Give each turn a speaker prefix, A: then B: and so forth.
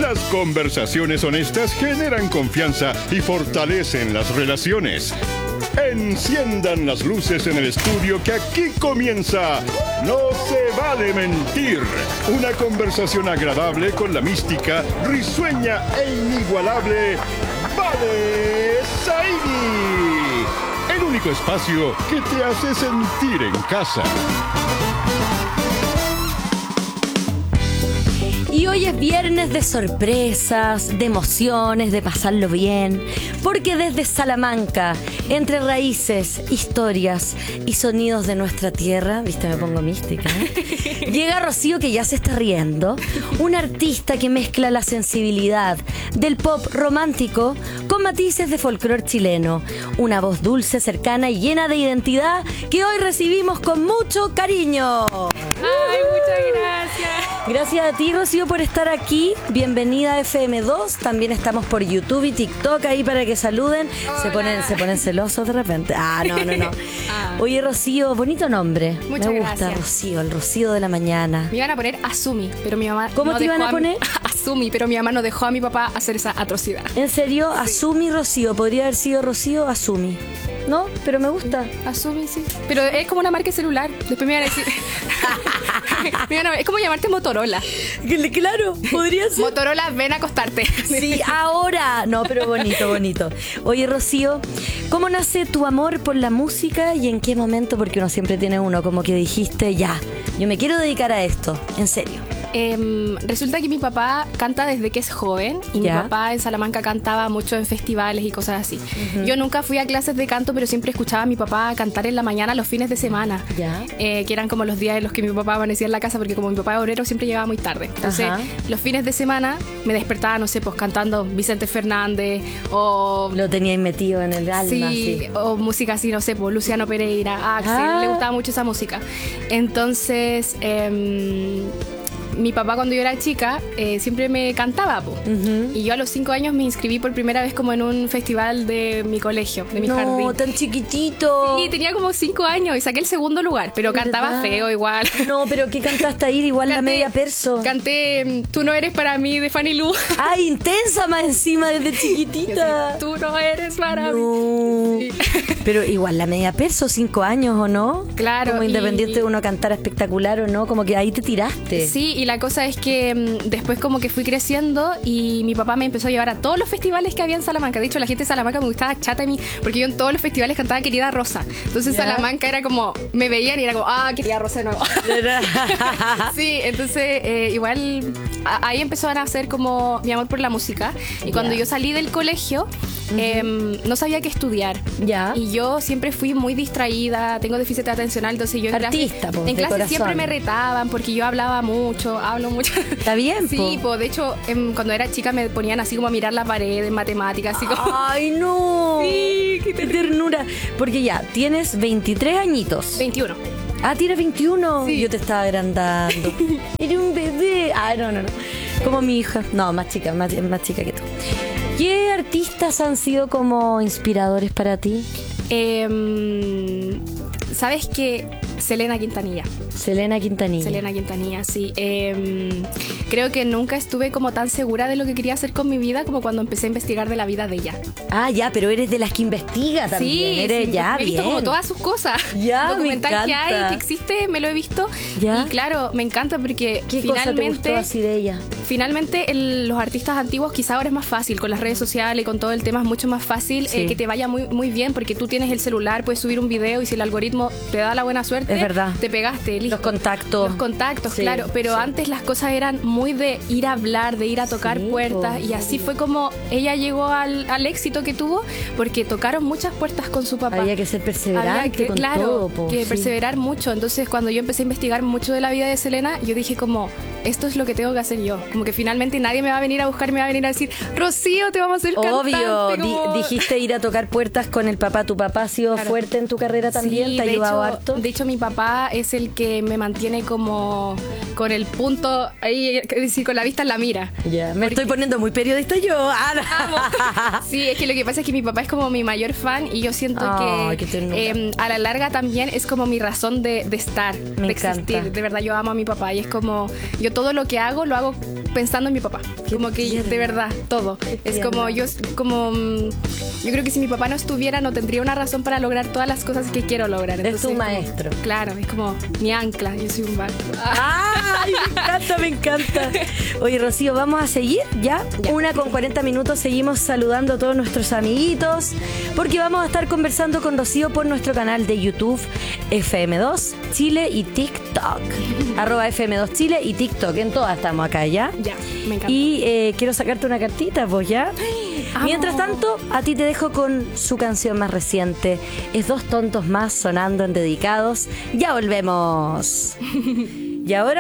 A: Las conversaciones honestas generan confianza y fortalecen las relaciones. Enciendan las luces en el estudio que aquí comienza No se vale mentir. Una conversación agradable con la mística, risueña e inigualable Vale Saidi. El único espacio que te hace sentir en casa.
B: Y hoy es viernes de sorpresas, de emociones, de pasarlo bien, porque desde Salamanca, entre raíces, historias y sonidos de nuestra tierra, viste, me pongo mística, ¿eh? Llega Rocío, que ya se está riendo, una artista que mezcla la sensibilidad del pop romántico con matices de folclore chileno, una voz dulce, cercana y llena de identidad que hoy recibimos con mucho cariño.
C: ¡Ay, muchas gracias!
B: Gracias a ti, Rocío, por estar aquí. Bienvenida a FM2. También estamos por YouTube y TikTok ahí para que saluden. Se ponen celosos de repente. No. Oye, Rocío, bonito nombre.
C: Muchas
B: Me gusta,
C: gracias.
B: Rocío, el Rocío de la mañana.
C: Me iban a poner Azumi, pero mi mamá
B: ¿Cómo
C: no
B: te iban
C: dejó
B: a poner?
C: Azumi, pero mi mamá no dejó a mi papá hacer esa atrocidad.
B: ¿En serio? Azumi Rocío. Podría haber sido Rocío Azumi. ¿No? Pero me gusta.
C: Azumi, sí. Pero es como una marca de celular. Después me iban a decir... es como llamarte Motorola.
B: Claro, podría ser.
C: Motorola, ven a acostarte.
B: Sí, ahora. No, pero bonito. Oye, Rocío, ¿cómo nace tu amor por la música y en qué momento? Porque uno siempre tiene uno, como que dijiste, ya, yo me quiero dedicar a esto, en serio.
C: Resulta que mi papá canta desde que es joven y
B: ¿Ya?
C: mi papá en Salamanca cantaba mucho en festivales y cosas así. Yo nunca fui a clases de canto, pero siempre escuchaba a mi papá cantar en la mañana los fines de semana,
B: ¿Ya?
C: Que eran como los días en los que mi papá amanecía en la casa, porque como mi papá es obrero siempre llegaba muy tarde. Entonces
B: Ajá.
C: los fines de semana me despertaba, no sé, pues cantando Vicente Fernández o...
B: Lo teníais metido en el alma.
C: Sí, o música así, no sé, pues Luciano Pereira, Axel, le gustaba mucho esa música. Entonces, mi papá cuando yo era chica siempre me cantaba, po. Y yo a los 5 años me inscribí por primera vez como en un festival de mi colegio, de mi jardín.
B: No, tan chiquitito.
C: Y tenía como 5 años y saqué el segundo lugar, pero cantaba
B: ¿Verdad?
C: feo igual.
B: No, pero ¿qué cantaste ahí? Igual la media perso.
C: Canté Tú no eres para mí de Fanny Lu.
B: Ay, intensa más encima desde chiquitita.
C: Tú no eres para mí.
B: No.
C: Sí.
B: Pero igual la media perso, 5 años, ¿o no?
C: Claro,
B: Como independiente
C: y-
B: de uno cantara espectacular o no, como que ahí te tiraste.
C: Sí, y la cosa es que después como que fui creciendo y mi papá me empezó a llevar a todos los festivales que había en Salamanca. De hecho, la gente de Salamanca me gustaba chata a mí, porque yo en todos los festivales cantaba Querida Rosa. Entonces
B: ¿Ya?
C: Salamanca era como, me veían y era como, Querida Rosa de nuevo. Sí, entonces igual ahí empezó a nacer como mi amor por la música. Y cuando
B: Ya.
C: yo salí del colegio, no sabía qué estudiar.
B: Ya.
C: Y yo siempre fui muy distraída, tengo déficit atencional, entonces yo en
B: Artista, po,
C: en
B: de
C: clase siempre
B: corazón.
C: me retaban porque yo hablo mucho.
B: Está bien,
C: Sí,
B: po.
C: pues de hecho, cuando era chica me ponían así como a mirar la pared en matemáticas, así como...
B: Ay, no.
C: Sí,
B: qué ternura. Porque ya, tienes 23 añitos.
C: 21.
B: Tienes 21.
C: Sí.
B: Yo te estaba agrandando. Eres un bebé. No. Como mi hija. No, más chica que tú. ¿Qué artistas han sido como inspiradores para ti?
C: ¿Sabes qué? Selena Quintanilla.
B: Selena Quintanilla,
C: Sí. Creo que nunca estuve como tan segura de lo que quería hacer con mi vida como cuando empecé a investigar de la vida de ella.
B: Ya, pero eres de las que investiga también.
C: Sí,
B: Eres
C: sí,
B: ya,
C: me he visto
B: bien.
C: como todas sus cosas.
B: Ya, me
C: documental que
B: encanta.
C: hay, que existe, me lo he visto.
B: Ya.
C: Y claro, me encanta porque
B: ¿Qué cosa te
C: finalmente...
B: gustó así de ella?
C: Finalmente, los artistas antiguos quizá ahora es más fácil, con las redes sociales y con todo el tema es mucho más fácil
B: Sí.
C: que te vaya muy, muy bien, porque tú tienes el celular, puedes subir un video y si el algoritmo te da la buena suerte,
B: Es verdad.
C: te pegaste, listo.
B: Los contactos.
C: Los contactos,
B: Sí,
C: claro, pero
B: sí.
C: antes las cosas eran muy de ir a hablar, de ir a tocar
B: Sí,
C: puertas,
B: po.
C: y así fue como ella llegó al éxito que tuvo, porque tocaron muchas puertas con su papá.
B: Había que ser perseverante
C: Había que,
B: con
C: claro,
B: todo, po,
C: que
B: sí.
C: perseverar mucho. Entonces, cuando yo empecé a investigar mucho de la vida de Selena, yo dije como, esto es lo que tengo que hacer yo. Como que finalmente nadie me va a venir a buscar, me va a venir a decir, Rocío, te vamos a hacer
B: Obvio,
C: cantante. Como...
B: dijiste ir a tocar puertas con el papá. ¿Tu papá ha sido
C: Claro.
B: fuerte en tu carrera también?
C: Sí,
B: ¿Te ha
C: de
B: ayudado
C: hecho-
B: harto?
C: De hecho, mi papá es el que me mantiene como con el punto ahí, es decir, con la vista en la mira.
B: Ya, me estoy poniendo muy periodista yo.
C: Sí, es que lo que pasa es que mi papá es como mi mayor fan y yo siento
B: Ay, qué
C: que
B: ternura.
C: a la larga también es como mi razón de estar,
B: Me
C: de existir.
B: encanta.
C: De verdad, yo amo a mi papá y es como, yo todo lo que hago, lo hago pensando en mi papá. Como que de verdad, todo. Es como yo creo que si mi papá no estuviera, no tendría una razón para lograr todas las cosas que quiero lograr. Entonces,
B: es tu maestro.
C: Claro, es como mi ancla. Yo soy un barco.
B: ¡Ay, me encanta! Oye, Rocío, vamos a seguir ya. 1:40 minutos, seguimos saludando a todos nuestros amiguitos, porque vamos a estar conversando con Rocío por nuestro canal de YouTube FM2 Chile y TikTok. @FM2 Chile y TikTok. En todas estamos acá, ¿ya?
C: Ya, me encanta.
B: Y quiero sacarte una cartita, pues, ¿ya? Mientras tanto, a ti te dejo con su canción más reciente. Es Dos Tontos Más, sonando en Dedicados. Ya volvemos. Y ahora